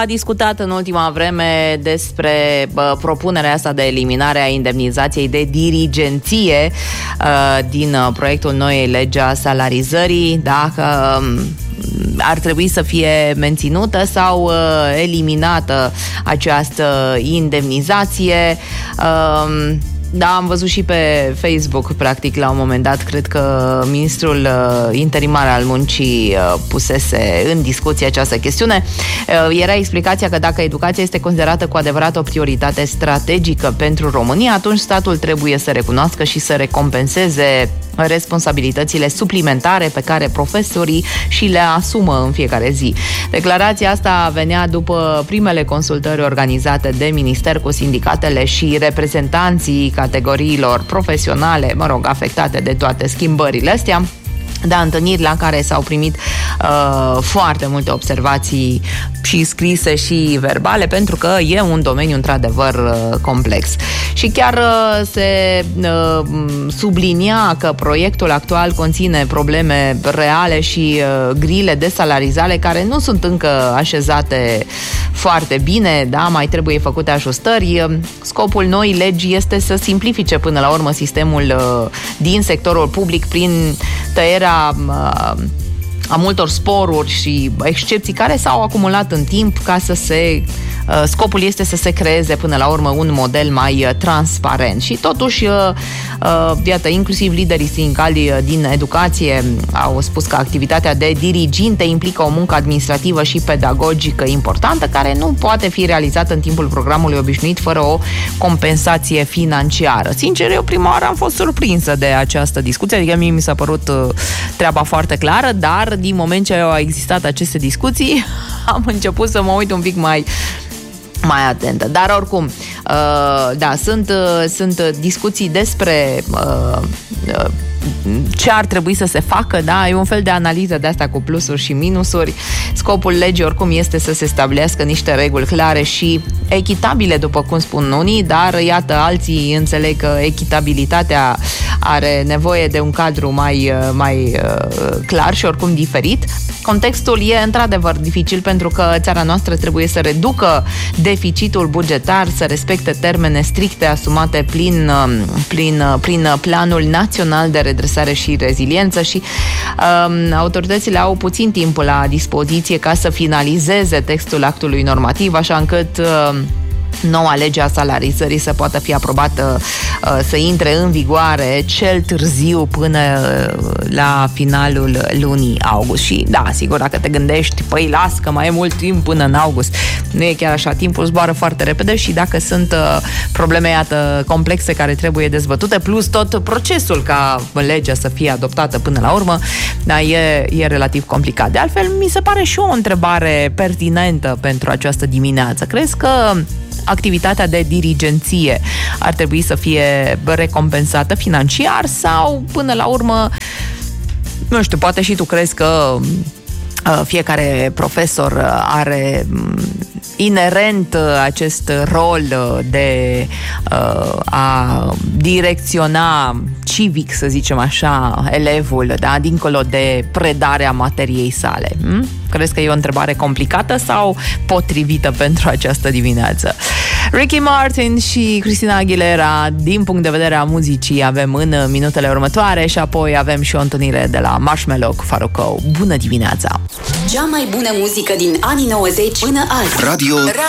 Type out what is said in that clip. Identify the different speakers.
Speaker 1: A discutat în ultima vreme despre propunerea asta de eliminare a indemnizației de dirigenție din proiectul noii legi a salarizării, dacă ar trebui să fie menținută sau eliminată această indemnizație. Da, am văzut și pe Facebook, practic, la un moment dat, cred că ministrul interimar al muncii pusese în discuție această chestiune. Era explicația că dacă educația este considerată cu adevărat o prioritate strategică pentru România, atunci statul trebuie să recunoască și să recompenseze responsabilitățile suplimentare pe care profesorii și le asumă în fiecare zi. Declarația asta venea după primele consultări organizate de minister cu sindicatele și reprezentanții categoriilor profesionale, afectate de toate schimbările astea. Da, întâlniri la care s-au primit foarte multe observații și scrise și verbale, pentru că e un domeniu într-adevăr complex. Și chiar se sublinia că proiectul actual conține probleme reale și grile de salarizare care nu sunt încă așezate foarte bine, da, mai trebuie făcute ajustări. Scopul noii legi este să simplifice până la urmă sistemul din sectorul public prin tăierea a multor sporuri și excepții care s-au acumulat în timp ca să se... Scopul este să se creeze până la urmă un model mai transparent. Și totuși, iată, inclusiv liderii sindicali din educație au spus că activitatea de diriginte implică o muncă administrativă și pedagogică importantă, care nu poate fi realizată în timpul programului obișnuit fără o compensație financiară. Sincer, eu prima oară am fost surprinsă de această discuție, adică mie mi s-a părut treaba foarte clară, dar din moment ce au existat aceste discuții, am început să mă uit un pic mai atentă. Dar oricum, da, sunt discuții despre ce ar trebui să se facă, da, e un fel de analiză de asta cu plusuri și minusuri. Scopul legii oricum este să se stabilească niște reguli clare și echitabile, după cum spun unii, dar iată, alții înțeleg că echitabilitatea are nevoie de un cadru mai clar și oricum diferit. Contextul e într-adevăr dificil pentru că țara noastră trebuie să reducă deficitul bugetar, să respecte termene stricte asumate prin Planul Național de Redresare și Reziliență și autoritățile au puțin timp la dispoziție ca să finalizeze textul actului normativ, așa încât noua lege a salarizării să poată fi aprobată, să intre în vigoare cel târziu până la finalul lunii august. Și da, sigur, dacă te gândești, păi las că mai e mult timp până în august, nu e chiar așa, timpul zboară foarte repede și dacă sunt probleme, iată, complexe care trebuie dezbătute, plus tot procesul ca legea să fie adoptată până la urmă, da, e relativ complicat. De altfel, mi se pare și o întrebare pertinentă pentru această dimineață. Crezi că activitatea de dirigenție ar trebui să fie recompensată financiar sau, până la urmă, nu știu, poate și tu crezi că fiecare profesor are inerent acest rol de a direcționa civic, să zicem așa, elevul, da, dincolo de predarea materiei sale? Crezi că e o întrebare complicată sau potrivită pentru această dimineață? Ricky Martin și Christina Aguilera, din punct de vedere a muzicii, avem în minutele următoare și apoi avem și o întâlnire de la Marshmello cu Farruko. Bună dimineața!
Speaker 2: Cea mai bună muzică din anii 90 până azi. Radio